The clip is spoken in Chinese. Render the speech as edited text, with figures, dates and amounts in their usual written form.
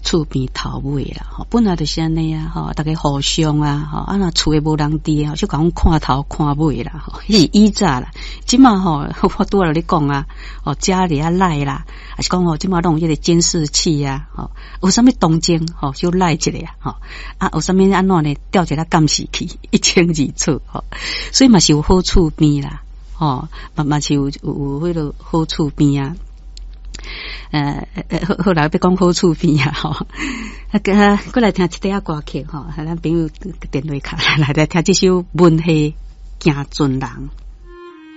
厝边头尾啦，吼，本来就是安尼啊，吼，大家互相啊，吼，啊那厝诶无人伫啊，就讲看头看尾啦，吼，迄是以早啦，即马吼，我拄仔咧讲啊，哦，家里啊赖啦，还是讲吼，即马弄迄个监视器啊，吼，有啥物动静，吼，就赖一个啊，吼，啊，有啥物安怎呢？调一个监视器，一清二楚，吼，所以嘛是有好处边啦，吼，嘛是有迄个好处边啊。后来要讲好处边啊，吼，过来听一底歌曲吼，咱朋友电话卡来听这首《温馨行船人》。